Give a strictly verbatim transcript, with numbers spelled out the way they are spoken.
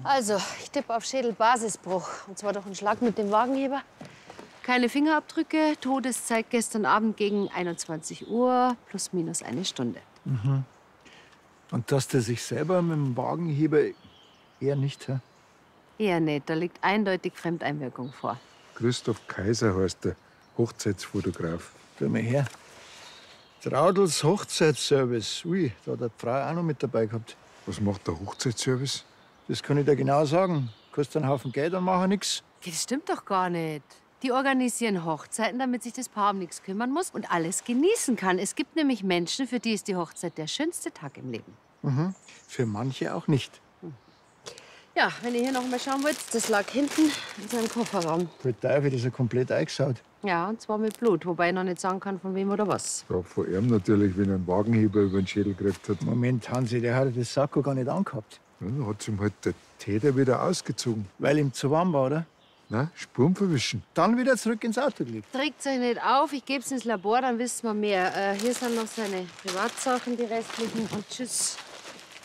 Also, ich tippe auf Schädelbasisbruch. Und zwar durch einen Schlag mit dem Wagenheber. Keine Fingerabdrücke. Todeszeit gestern Abend gegen einundzwanzig Uhr, plus minus eine Stunde. Mhm. Und dass der sich selber mit dem Wagenheber eher nicht, hä? Eher nicht. Da liegt eindeutig Fremdeinwirkung vor. Christoph Kaiser heißt der, Hochzeitsfotograf. Tu mal her. Traudels Hochzeitsservice. Ui, da hat die Frau auch noch mit dabei gehabt. Was macht der Hochzeitsservice? Das kann ich dir genau sagen. Kostet einen Haufen Geld und machen nichts. Das stimmt doch gar nicht. Die organisieren Hochzeiten, damit sich das Paar um nichts kümmern muss und alles genießen kann. Es gibt nämlich Menschen, für die ist die Hochzeit der schönste Tag im Leben. Mhm. Für manche auch nicht. Ja, wenn ihr hier noch mal schauen wollt, das lag hinten in seinem Kofferraum. Für Teufel, das ist ja komplett eingeschaut. Ja, und zwar mit Blut, wobei ich noch nicht sagen kann, von wem oder was. Ja, von ihm natürlich, wenn er einen Wagenheber über den Schädel gekriegt hat. Moment, Hansi, der hat das Sakko gar nicht angehabt. Ja, dann hat ihm halt der Täter wieder ausgezogen. Weil ihm zu warm war, oder? Na, Spuren verwischen. Dann wieder zurück ins Auto gelegt. Trägt euch nicht auf, ich geb's ins Labor, dann wissen wir mehr. Äh, hier sind noch seine Privatsachen, die restlichen. Und tschüss.